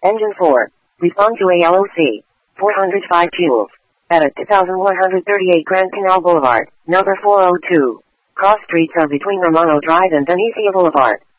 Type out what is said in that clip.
Engine 4. Respond to ALOC. 405 joules. At 2138 Grand Canal Boulevard, number 402. Cross streets are between Romano Drive and Benicia Boulevard.